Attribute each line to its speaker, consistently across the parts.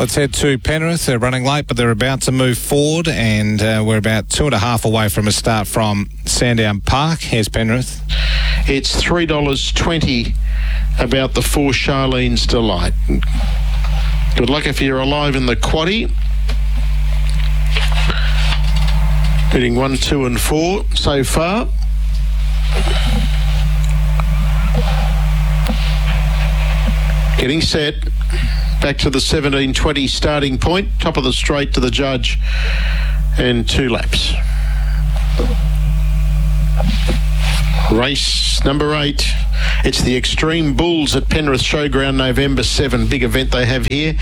Speaker 1: Let's head to Penrith. They're running late, but they're about to move forward, and we're about 2.5 away from a start from Sandown Park. Here's Penrith.
Speaker 2: It's $3.20 about the 4 Charlene's Delight. Good luck if you're alive in the quaddie. Hitting 1, 2 and 4 so far. Getting set. Back to the 17:20 starting point. Top of the straight to the judge. And 2 laps. Race number 8. It's the Extreme Bulls at Penrith Showground, November 7. Big event they have here.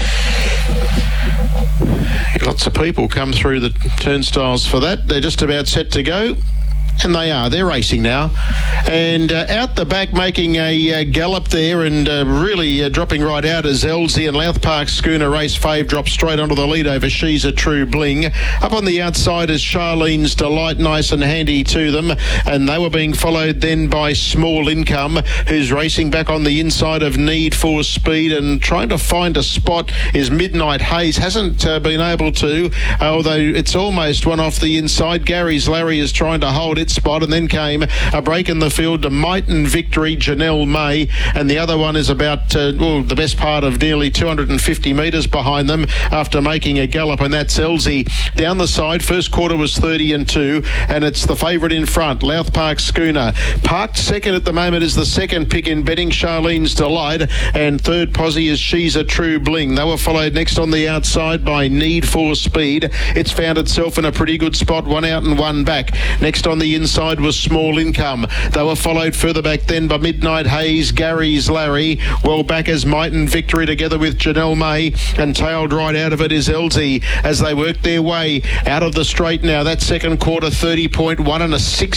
Speaker 2: Lots of people come through the turnstiles for that. They're just about set to go. And they are. They're racing now. And out the back making a gallop there and really dropping right out is Elsie and Louth Park Schooner. Race Fave drops straight onto the lead over She's a True Bling. Up on the outside is Charlene's Delight, nice and handy to them. And they were being followed then by Small Income, who's racing back on the inside of Need for Speed and trying to find a spot is Midnight Haze. Hasn't been able to, although it's almost one off the inside. Gary's Larry is trying to hold its spot, and then came a break in the field to Might and Victory, Janelle May, and the other one is about the best part of nearly 250 metres behind them after making a gallop, and that's Elsie. Down the side, first quarter was 30 and 2, and it's the favourite in front, Louth Park Schooner. Parked second at the moment is the second pick in betting, Charlene's Delight, and third posse is She's a True Bling. They were followed next on the outside by Need for Speed. It's found itself in a pretty good spot, 1 out and 1 back. Next on the inside was Small Income. They were followed further back then by Midnight Haze, Gary's Larry. Well back as Might and Victory together with Janelle May, and tailed right out of it is Elsie as they work their way out of the straight now. That second quarter 30.1 and a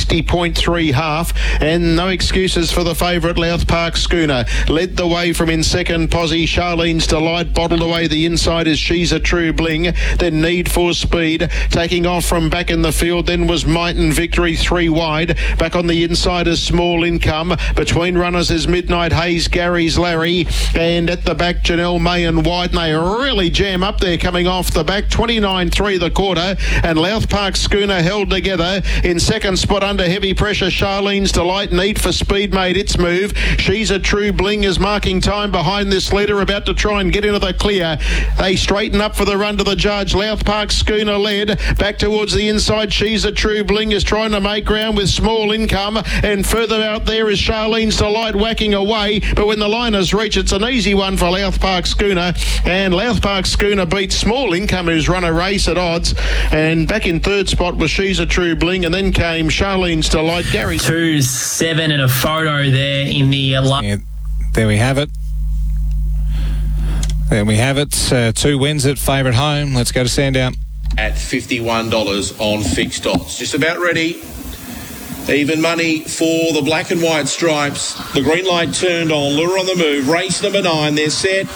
Speaker 2: 60.3 half, and no excuses for the favourite Louth Park Schooner. Led the way from in second posse, Charlene's Delight. Bottled away the inside is She's a True Bling. Then Need for Speed taking off from back in the field. Then was Might and Victory 3 wide. Back on the inside is Small Income. Between runners is Midnight Haze, Gary's Larry, and at the back Janelle May and White. And they really jam up there coming off the back. 29.3 the quarter, and Louth Park Schooner held together in second spot under heavy pressure. Charlene's Delight. Need for Speed made its move. She's a True Bling is marking time behind this leader, about to try and get into the clear. They straighten up for the run to the judge. Louth Park Schooner led back towards the inside. She's a True Bling is trying to make ground with Small Income, and further out there is Charlene's Delight whacking away, but when the liners reach, it's an easy one for Louth Park Schooner, and Louth Park Schooner beats Small Income, who's run a race at odds, and back in third spot was She's a True Bling, and then came Charlene's Delight. Gary
Speaker 3: 2-7 and a photo there in the
Speaker 1: yeah, there we have it. There we have it. 2 wins at favourite home. Let's go to Sandown.
Speaker 4: At $51 on fixed odds. Just about ready. Even money for the black and white stripes. The green light turned on. Lure on the move. Race number 9. They're set.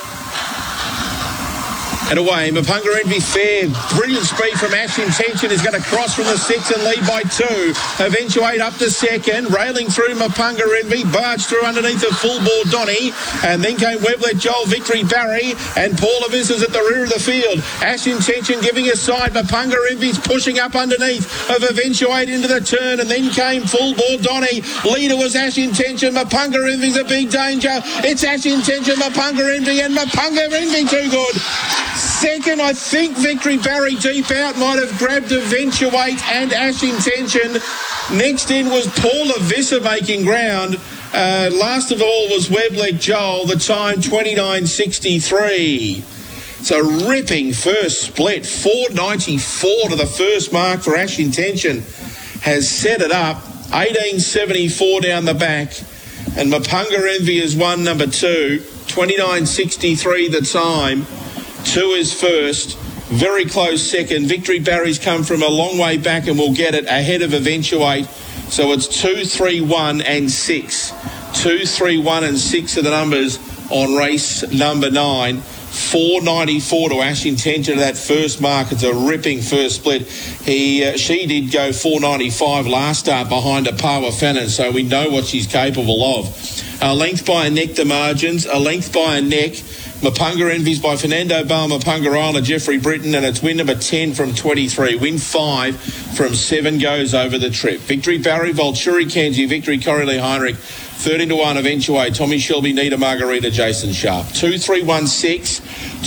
Speaker 4: And away, Mapunga Envy fair. Brilliant speed from Ash Intention is going to cross from the 6 and lead by 2. Eventuate up to second. Railing through Mapunga Envy. Barge through underneath of Full Bore Donny. And then came Weblet Joel, Victory Barry. And Paula Visses at the rear of the field. Ash Intention giving a side. Mapunga Envy's pushing up underneath of Eventuate into the turn. And then came Full Bore Donny. Leader was Ash Intention. Mapunga Envy's a big danger. It's Ash Intention, Mapunga Envy, and Mapunga Envy too good. Second, I think Victory Barry deep out might have grabbed Eventuate and Ash Intention. Next in was Paula Visser making ground. Last of all was Webleg Joel, the time 29.63. It's a ripping first split, 4.94 to the first mark for Ash Intention. Has set it up, 18.74 down the back. And Mapunga Envy is won number 2, 29.63 the time. 2 is first, very close second. Victory Barry's come from a long way back and will get it ahead of Eventuate. So it's 2, 3, 1 and 6. 2, 3, 1 and 6 are the numbers on race number 9. 4.94 to Ash Intention to that first mark. It's a ripping first split. She did go 4.95 last start behind a Pawa Fennon, so we know what she's capable of. A length by a neck the margins, a length by a neck. Mapunga Envies by Fernando Bale, Mapunga Isla, Jeffrey Britton, and it's win number 10 from 23. Win 5 from 7 goes over the trip. Victory Barry, Volturi Kenji, Victory Corrie Heinrich, 13-1 Eventuate, Tommy Shelby, Nita Margarita, Jason Sharp. 2316,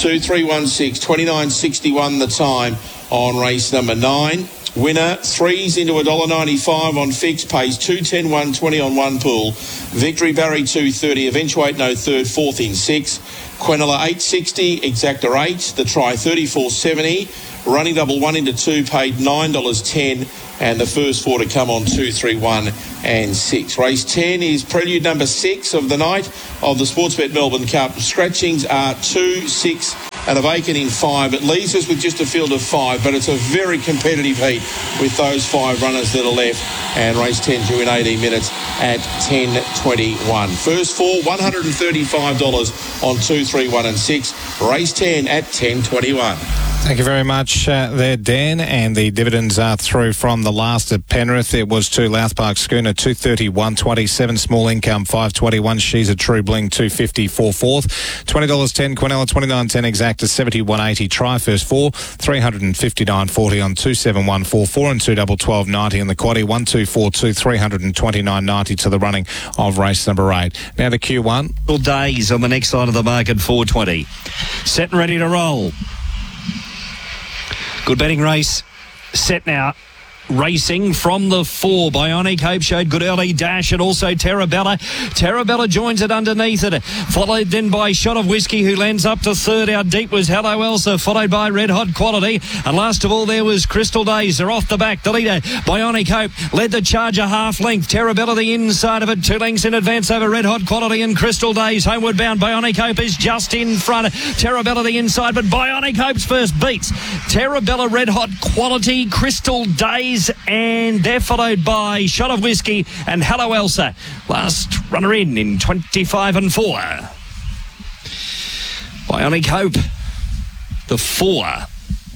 Speaker 4: 29.61 the time on race number 9. Winner, 3s into $1.95 on fix, pays 210, 120 on one pool. Victory Barry 230, Eventuate no third, 4th in 6. Quenella 860, Exacta 8, the try 34.70. Running double 1 into 2 paid $9.10, and the first 4 to come on 2, 3, 1 and 6. Race 10 is prelude number 6 of the night of the Sportsbet Melbourne Cup. Scratchings are 2, 6 and a vacant in 5. It leaves us with just a field of 5, but it's a very competitive heat with those 5 runners that are left, and race 10 due in 18 minutes at 10.21. First 4, $135 on 2, 3, 1 and 6. Race 10 at 10.21.
Speaker 1: Thank you very much there, Dan. And the dividends are through from the last at Penrith. It was to Louth Park Schooner, 230.127. Small Income, 521. She's a True Bling, 250 for 4th. $20.10. Quinella, 29.10. Exacta, 71.80. Try first 4, 359.40 on 27144 and 212.90 on the quaddie. 1242, 329.90 to the running of race number 8. Now the Q1.
Speaker 5: Days on the next side of the market, 420. Set and ready to roll. Good betting race. Set now. Racing from the 4. Bionic Hope showed good early dash, and also Terrabella. Terrabella joins it underneath it. Followed then by Shot of Whiskey, who lands up to 3rd. Out deep was Hello Elsa, followed by Red Hot Quality. And last of all, there was Crystal Days. They're off the back. The leader, Bionic Hope, led the charger half length. Terrabella the inside of it. 2 lengths in advance over Red Hot Quality and Crystal Days. Homeward bound, Bionic Hope is just in front. Terrabella the inside, but Bionic Hope's first beats Terrabella, Red Hot Quality, Crystal Days, and they're followed by Shot of Whiskey and Hello Elsa. Last runner in 25 and 4. Bionic Hope, the 4,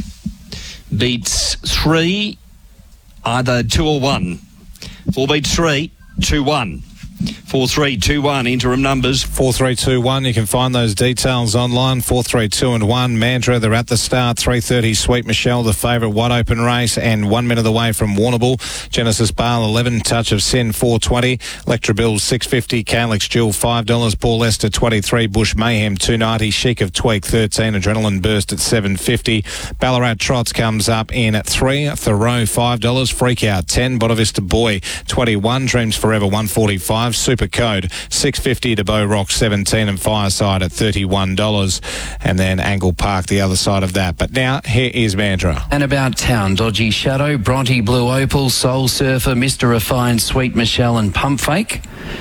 Speaker 5: beats 3, either 2 or 1. 4 beats 3, 2, 1. 4-3-2-1 interim numbers.
Speaker 1: 4-3-2-1. You can find those details online. 4-3-2 and 1. Mantra, they're at the start. 3:30. Sweet Michelle, the favourite, wide open race, and 1 minute away from Warrnambool. Genesis Bale 11. Touch of Sin 4.20. Electra Bills 6.50. Calix Jewel $5. Paul Lester 23. Bush Mayhem 2.90. Chic of Tweak 13. Adrenaline Burst at 7.50. Ballarat Trots comes up in at 3. Thoreau $5. Freak Out 10. Bonavista Boy 21. Dreams Forever 145. Super Code $6.50 to Bow Rock 17, and Fireside at $31, and then Angle Park the other side of that. But now here is Mantra.
Speaker 6: And about town, Dodgy Shadow, Bronte Blue Opal, Soul Surfer, Mr. Refined, Sweet Michelle and Pump Fake.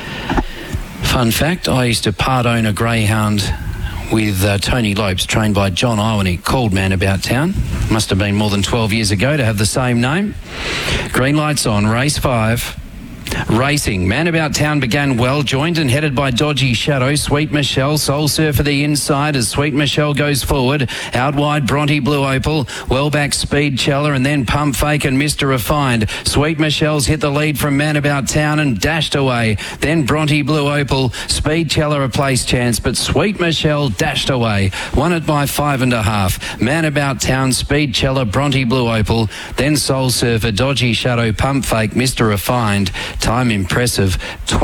Speaker 6: Fun fact, I used to part own a greyhound with Tony Lopes, trained by John Iwany, called Man About Town. Must have been more than 12 years ago to have the same name. Green lights on, race 5. Racing. Man About Town began well, joined and headed by Dodgy Shadow. Sweet Michelle, Soul Surfer the inside as Sweet Michelle goes forward. Out wide, Bronte Blue Opal. Well back, Speed Cheller, and then Pump Fake and Mr. Refined. Sweet Michelle's hit the lead from Man About Town and dashed away. Then Bronte Blue Opal. Speed Cheller a place chance, but Sweet Michelle dashed away. Won it by 5.5. Man About Town, Speed Cheller, Bronte Blue Opal. Then Soul Surfer, Dodgy Shadow, Pump Fake, Mr. Refined. Time impressive,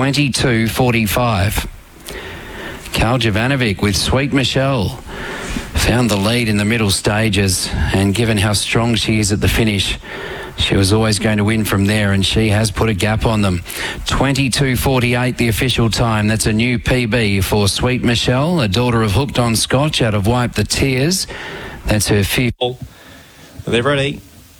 Speaker 6: 22.45. Karl Jovanovic with Sweet Michelle found the lead in the middle stages, and given how strong she is at the finish, she was always going to win from there, and she has put a gap on them. 22.48 the official time. That's a new PB for Sweet Michelle, a daughter of Hooked on Scotch out of Wipe the Tears. That's her fifth.
Speaker 5: They're ready.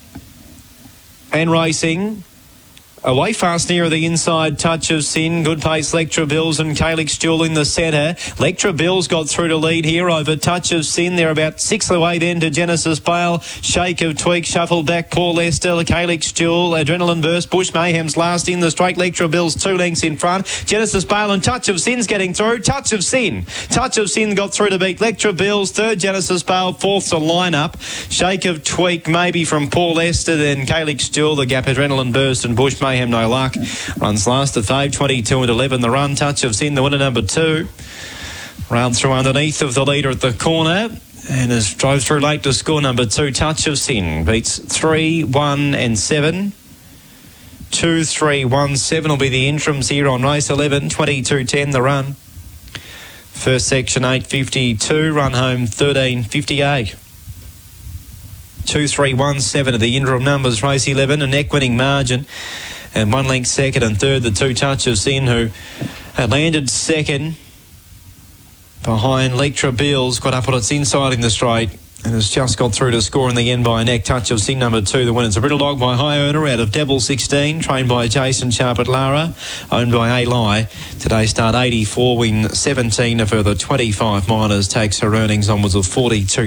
Speaker 5: And racing. Away fast near the inside, Touch of Sin, good pace, Lectra Bills and Calix Jewel in the centre. Lectra Bills got through to lead here over Touch of Sin. They're about 6 away then to Genesis Bale. Shake of Tweak, shuffled back, Paul Lester, Calix Jewel, Adrenaline Burst, Bush Mayhem's last in the straight. Lectra Bills 2 lengths in front. Genesis Bale and Touch of Sin's getting through. Touch of Sin got through to beat Lectra Bills. 3rd, Genesis Bale. 4th, the lineup. Shake of Tweak, maybe from Paul Lester, then Calix Jewel, the gap, Adrenaline Burst and Bush Mayhem, no luck. Runs last at 5, 22 and 11 the run. Touch of Sin, the winner number 2. Round through underneath of the leader at the corner. And as drove through late to score number 2, Touch of Sin. Beats 3, 1 and 7. 2, 3, 1, 7 will be the interims here on race 11. 22.10 the run. First section 8.52. Run home 13.58. 2, 3, 1, 7 are the interim numbers. Race 11, a neck-winning margin. And 1 length second and third, the 2 Touch of Sin, who had landed second behind Lectra Beals, got up on its inside in the straight and has just got through to score in the end by a neck. Touch of Sin, number 2. The winner's a Brittle Dog by High Earner out of Devil 16, trained by Jason Sharp at Lara, owned by A-Lie. Today start 84, win 17, a further 25 minors, takes her earnings onwards of 42.